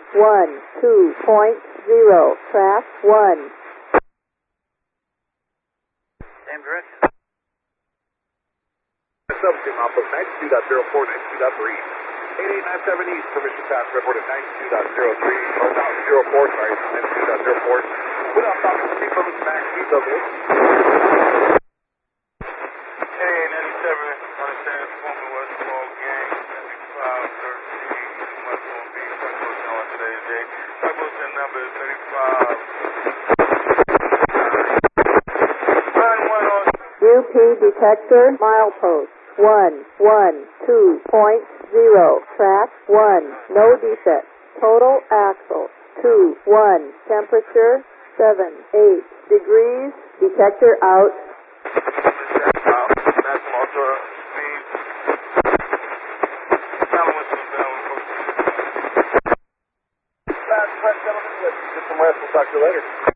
12.0, track 1. Same direction. Substitute output 92.04, 92.3. 8897 East, permission pass report at 92.03, or 04, sorry, 92.04. Without stopping the speed limit, max speed level. Hey, 97, understand it's Formula West Ball Gang, 7513, West Long Beach, West on today's day. Revolution number is 35. UP detector, milepost 112.0, track 1, no defect. Total axle 21, temperature 78 degrees, detector out. Maximum ultra speed. Fast press, gentlemen. Let's get some rest. We'll talk to you later.